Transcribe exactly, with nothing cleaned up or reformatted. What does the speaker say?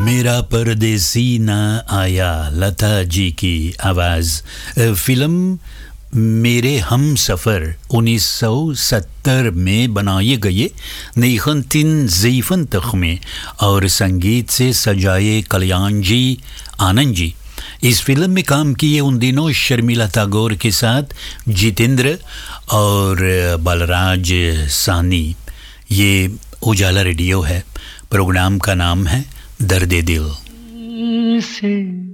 मेरा परदेसी ना आया, लता जी की आवाज़। फ़िल्म मेरे हम सफ़र उन्नीस सौ सत्तर में बनाए गए नईखंतिन ज़ीफ़न तख में और संगीत से सजाए कल्याण जी आनंद जी। इस फिल्म में काम किए उन दिनों शर्मिला टैगोर के साथ जितेंद्र और बलराज साहनी। ये उजाला रेडियो है, प्रोग्राम का नाम है दर्द दिल। से